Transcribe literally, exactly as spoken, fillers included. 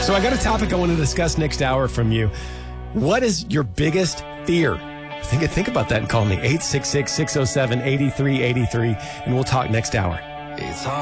So I got a topic I want to discuss next hour from you. What is your biggest fear? Think, think about that and call me eight six six, six oh seven, eight three eight three, and we'll talk next hour. It's hard.